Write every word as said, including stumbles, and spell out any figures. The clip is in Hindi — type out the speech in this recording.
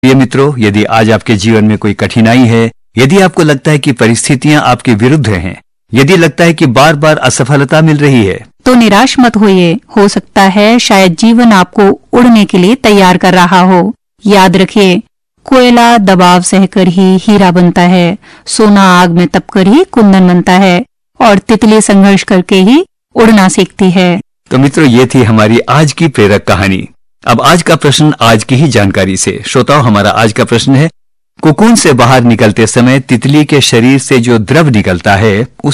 ये मित्रों, यदि आज आपके जीवन में कोई कठिनाई है, यदि आपको लगता है कि परिस्थितियां आपके विरुद्ध हैं, यदि लगता है कि बार बार असफलता मिल रही है, तो निराश मत होइए। हो सकता है शायद जीवन आपको उड़ने के लिए तैयार कर रहा हो। याद रखिए, कोयला दबाव सहकर ही हीरा बनता है, सोना आग में तपकर ही कुंदन बनता है, और तितली संघर्ष करके ही उड़ना सीखती है। तो मित्रों, ये थी हमारी आज की प्रेरक कहानी। अब आज का प्रश्न आज की ही जानकारी से। श्रोताओं, हमारा आज का प्रश्न है, कोकून से बाहर निकलते समय तितली के शरीर से जो द्रव निकलता है